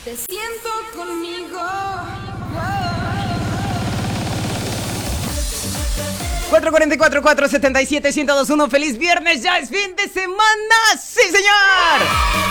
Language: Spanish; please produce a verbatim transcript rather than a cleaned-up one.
Te siento conmigo. cuatro cuatro cuatro, cuatro siete siete, uno cero dos uno. Feliz viernes, ya es fin de semana. ¡Sí, señor!